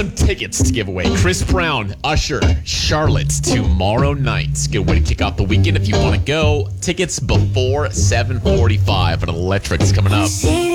some tickets to give away. Chris Brown, Usher, Charlotte tomorrow night. Good way to kick off the weekend if you want to go. Tickets before 7:45, but Electric's coming up.